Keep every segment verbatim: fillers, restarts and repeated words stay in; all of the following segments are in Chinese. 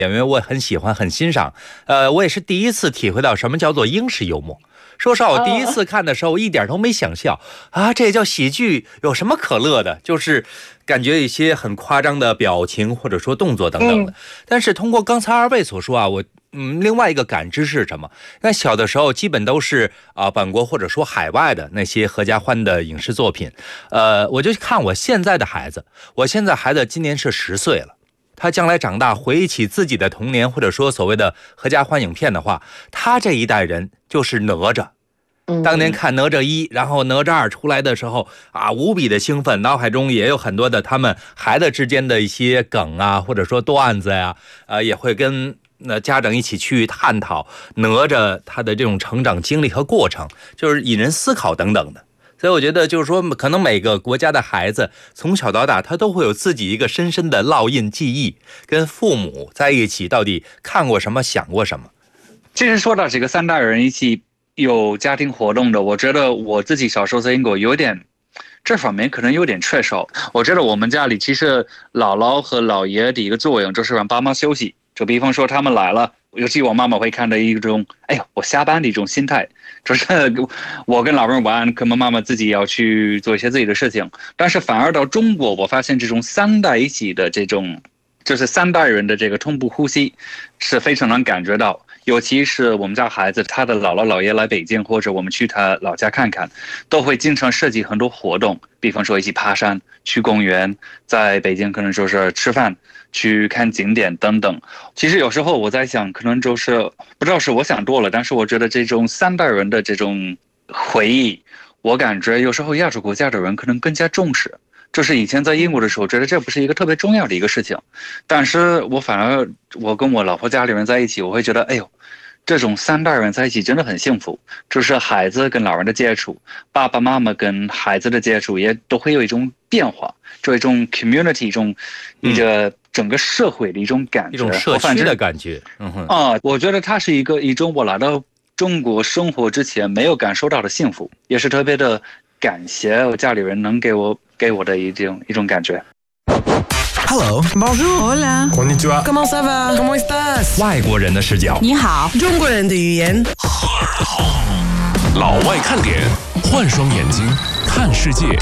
演员我也很喜欢很欣赏，呃，我也是第一次体会到什么叫做英式幽默。说实话，我第一次看的时候一点都没想笑啊，这叫喜剧，有什么可乐的？就是感觉一些很夸张的表情或者说动作等等的。但是通过刚才二位所说啊，我嗯，另外一个感知是什么？那小的时候基本都是啊、呃、本国或者说海外的那些合家欢的影视作品，呃，我就看我现在的孩子，我现在孩子今年是十岁了。他将来长大回忆起自己的童年，或者说所谓的合家欢影片的话，他这一代人就是哪吒。当年看哪吒一，然后哪吒二出来的时候啊，无比的兴奋，脑海中也有很多的他们孩子之间的一些梗啊，或者说段子呀、啊，呃，也会跟那家长一起去探讨哪吒他的这种成长经历和过程，就是引人思考等等的。所以我觉得就是说，可能每个国家的孩子从小到大，他都会有自己一个深深的烙印记忆，跟父母在一起到底看过什么，想过什么。 其实说到这个三代人一起有家庭活动的，我觉得我自己小时候在英国有点这方面可能有点缺少。我觉得我们家里其实姥姥和姥爷的一个作用就是让爸妈休息，就比方说他们来了，尤其我妈妈会看到一种哎呦我下班的一种心态，就是我跟老人玩，可能妈妈自己要去做一些自己的事情。但是反而到中国，我发现这种三代一起的这种就是三代人的这个同步呼吸是非常能感觉到。尤其是我们家孩子他的姥姥姥爷来北京，或者我们去他老家看看，都会经常设计很多活动，比方说一起爬山，去公园，在北京可能就是吃饭，去看景点等等。其实有时候我在想，可能就是不知道是我想多了，但是我觉得这种三代人的这种回忆，我感觉有时候亚洲国家的人可能更加重视。就是以前在英国的时候，觉得这不是一个特别重要的一个事情，但是我反而我跟我老婆家里人在一起，我会觉得，哎呦，这种三代人在一起真的很幸福。就是孩子跟老人的接触，爸爸妈妈跟孩子的接触，也都会有一种变化，就一种 community 一种一个整个社会的一种感觉， 一种社区的感觉。嗯哼啊，我觉得它是一个一种我来到中国生活之前没有感受到的幸福，也是特别的感谢我家里人能给我给我的一种一种感觉。 Hello, bonjour, hola, konnichiwa, comment ça va, comment estás? 外国人的视角， 你好，中国人的语言。 老外看点，换双眼睛看世界。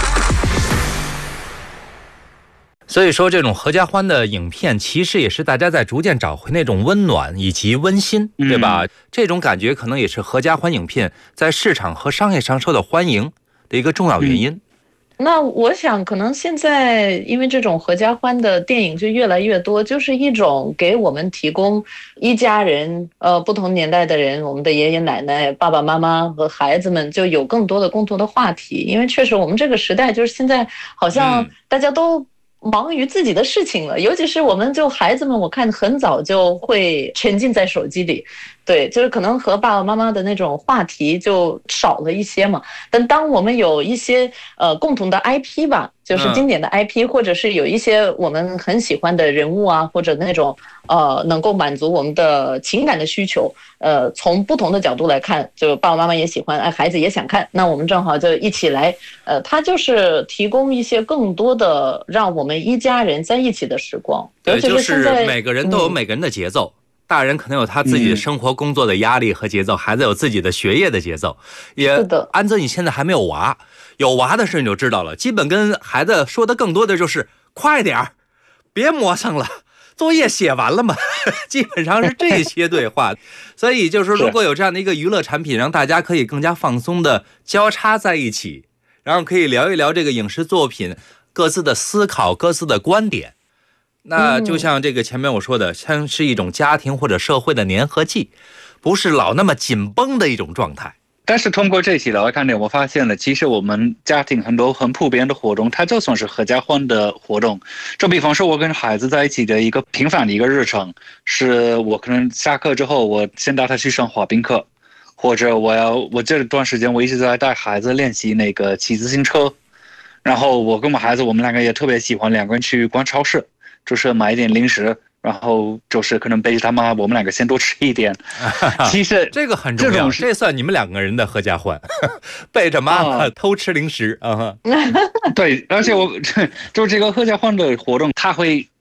所以说这种合家欢的影片其实也是大家在逐渐找回那种温暖以及温馨，对吧、嗯、这种感觉可能也是合家欢影片在市场和商业上受到欢迎的一个重要原因、嗯、 那我想可能现在因为这种合家欢的电影就越来越多，就是一种给我们提供一家人呃不同年代的人，我们的爷爷奶奶爸爸妈妈和孩子们就有更多的共同的话题。因为确实我们这个时代就是现在好像大家都忙于自己的事情了，尤其是我们就孩子们，我看很早就会沉浸在手机里，对，就是可能和爸爸妈妈的那种话题就少了一些嘛。但当我们有一些呃共同的 I P 吧，就是经典的 I P、嗯、或者是有一些我们很喜欢的人物啊，或者那种呃能够满足我们的情感的需求，呃，从不同的角度来看，就爸爸妈妈也喜欢，哎，孩子也想看，那我们正好就一起来，呃，它就是提供一些更多的让我们一家人在一起的时光。 对，就是每个人都有每个人的节奏。嗯，大人可能有他自己的生活工作的压力和节奏、嗯、孩子有自己的学业的节奏。也安泽你现在还没有娃，有娃的事你就知道了，基本跟孩子说的更多的就是快点儿，别磨蹭了，作业写完了吗？基本上是这些对话。所以就是说如果有这样的一个娱乐产品，让大家可以更加放松的交叉在一起，然后可以聊一聊这个影视作品各自的思考各自的观点，那就像这个前面我说的，像是一种家庭或者社会的粘合剂，不是老那么紧绷的一种状态。 但是通过这期来看呢，我发现了其实我们家庭很多很普遍的活动，它就算是合家欢的活动。就比方说我跟孩子在一起的一个平凡的一个日程，是我可能下课之后我先带他去上滑冰课，或者我要我这段时间我一直在带孩子练习那个骑自行车，然后我跟我孩子我们两个也特别喜欢两个人去逛超市，就是买一点零食，然后就是可能背着他妈我们两个先多吃一点。其实这个很重要，这算你们两个人的合家欢，背着妈妈、啊、偷吃零食啊。 对，而且我就这个合家欢的活动，它会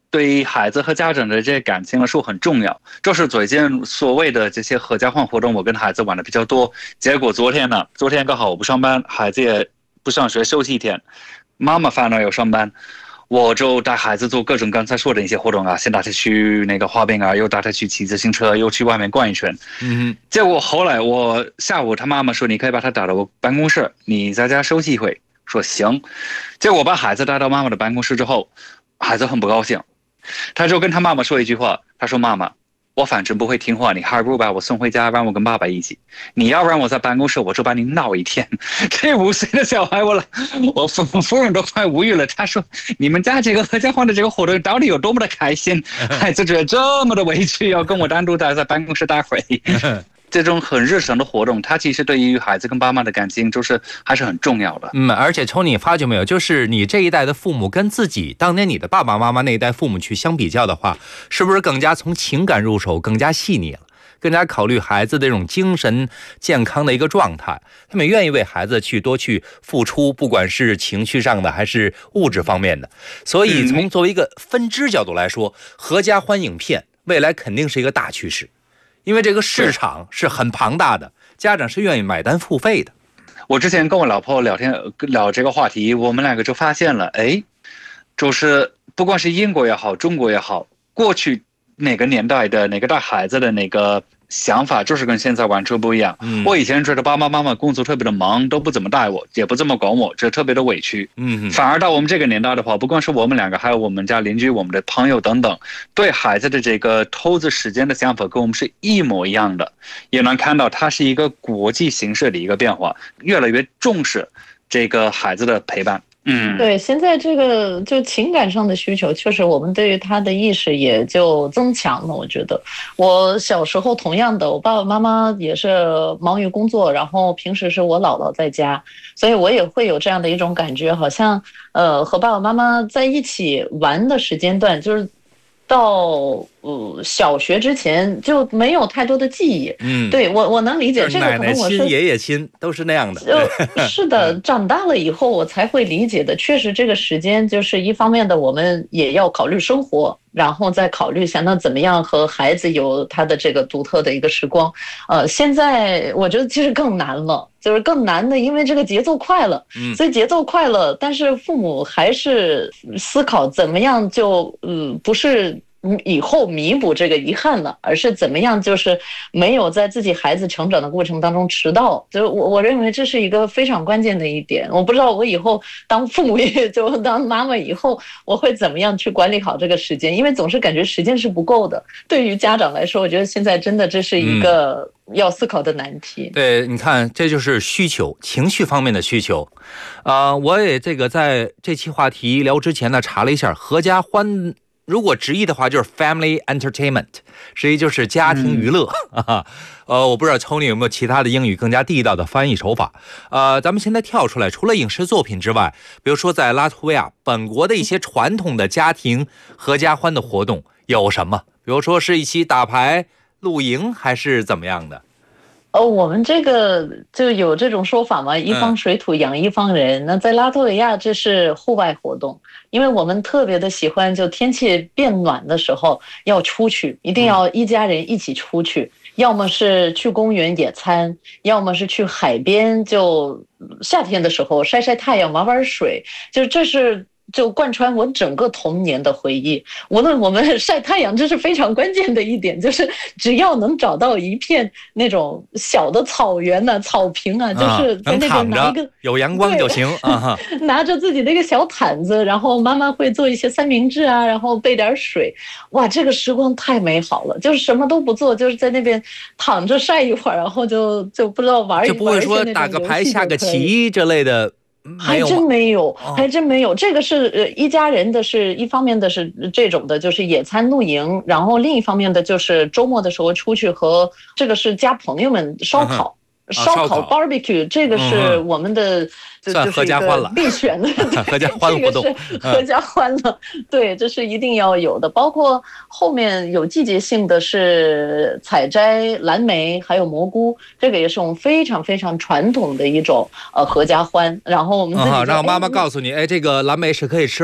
对孩子和家长的这些感情来说很重要。就是最近所谓的这些合家欢活动，我跟孩子玩的比较多。结果昨天呢，昨天刚好我不上班，孩子也不上学，休息一天，妈妈反而要上班。我就带孩子做各种刚才说的一些活动啊，先带他去那个滑冰啊，又带他去骑自行车，又去外面逛一圈。 嗯， 结果后来我下午他妈妈说，你可以把他带到我办公室，你在家休息一会。说行。结果我把孩子带到妈妈的办公室之后，孩子很不高兴，他就跟他妈妈说一句话，他说妈妈，我反正不会听话，你还不如把我送回家，让我跟爸爸一起。你要让我在办公室，我就把你闹一天。这五岁的小孩，我了，我夫夫人都快无语了。他说：“你们家这个合家欢的这个活动到底有多么的开心？孩子觉得这么的委屈，要跟我单独待在办公室待会。”这种很日常的活动，它其实对于孩子跟爸妈的感情，就是还是很重要的。 嗯，而且Tony，你发觉没有，就是你这一代的父母跟自己当年你的爸爸妈妈那一代父母去相比较的话，是不是更加从情感入手，更加细腻了，更加考虑孩子的这种精神健康的一个状态？他们愿意为孩子去多去付出，不管是情绪上的还是物质方面的。所以从作为一个分支角度来说，合家欢影片未来肯定是一个大趋势。因为这个市场是很庞大的，家长是愿意买单付费的。 我之前跟我老婆聊天聊这个话题，我们两个就发现了，哎，就是不管是英国也好，中国也好，过去哪个年代的哪个带孩子的那个想法，就是跟现在完全不一样。嗯，我以前觉得爸爸妈妈工作特别的忙，都不怎么带我，也不怎么管我，这特别的委屈。嗯，反而到我们这个年代的话，不光是我们两个，还有我们家邻居、我们的朋友等等，对孩子的这个投资时间的想法跟我们是一模一样的。也能看到它是一个国际形势的一个变化，越来越重视这个孩子的陪伴。嗯， 对，现在这个就情感上的需求，确实我们对于他的意识也就增强了。我觉得我小时候同样的，我爸爸妈妈也是忙于工作，然后平时是我姥姥在家，所以我也会有这样的一种感觉，好像呃和爸爸妈妈在一起玩的时间段，就是到呃小学之前就没有太多的记忆。嗯，对，我我能理解这个，可能我是奶奶亲爷爷亲都是那样的。 是的，长大了以后我才会理解的。确实，这个时间就是一方面的，我们也要考虑生活，然后再考虑想到怎么样和孩子有他的这个独特的一个时光。呃，现在我觉得其实更难了，就是更难的，因为这个节奏快了，所以节奏快了，但是父母还是思考怎么样就嗯、呃、不是。以后弥补这个遗憾了，而是怎么样就是没有在自己孩子成长的过程当中迟到，就是我我认为这是一个非常关键的一点。我不知道我以后当父母也就当妈妈以后我会怎么样去管理好这个时间，因为总是感觉时间是不够的。对于家长来说，我觉得现在真的这是一个要思考的难题。 嗯、对，你看这就是需求，情绪方面的需求。啊、呃，我也这个在这期话题聊之前呢查了一下合家欢。如果直译的话，就是 family entertainment， 实际就是家庭娱乐。嗯、呃，我不知道 Tony 有没有其他的英语更加地道的翻译手法。呃，咱们现在跳出来，除了影视作品之外，比如说在拉脱维亚本国的一些传统的家庭合家欢的活动有什么？比如说是一起打牌、露营，还是怎么样的？ 哦，我们这个就有这种说法嘛，一方水土养一方人。嗯、那在拉脱维亚这是户外活动，因为我们特别的喜欢，就天气变暖的时候要出去，一定要一家人一起出去，嗯、要么是去公园野餐，要么是去海边，就夏天的时候晒晒太阳、玩玩水，就这是。就贯穿我整个童年的回忆，无论我们晒太阳，这是非常关键的一点，就是只要能找到一片那种小的草原啊、草坪啊，就是在那边拿一个有阳光就行啊， 拿着自己的一个小毯子，然后妈妈会做一些三明治啊，然后备点水，哇，这个时光太美好了，就是什么都不做，就是在那边躺着晒一会儿，然后就就不知道玩一玩， 就不会说打个牌、下个棋之类的。 还真没有，还真没有。这个是呃一家人的，是一方面的是这种的，就是野餐露营，然后另一方面的就是周末的时候出去和这个是家朋友们烧烤。 嗯、 烧烤 barbecue 这个是我们的、嗯、就算合家欢了， 必选的合家欢活动， 这个是合家欢了、嗯。对，这是一定要有的。包括后面有季节性的是采摘蓝莓，还有蘑菇，这个也是我们非常非常传统的一种呃合家欢。然后我们自己、 嗯、让妈妈告诉你，哎，这个蓝莓是可以吃了。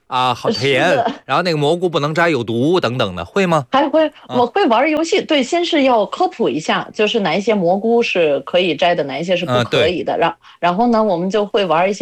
啊，好是甜的， 然后那个蘑菇不能摘，有毒等等的，会吗？ 还会我会玩游戏，对，先是要科普一下，就是哪一些蘑菇是可以摘的，哪一些是不嗯对可以的，然然后呢，我们就会玩一些。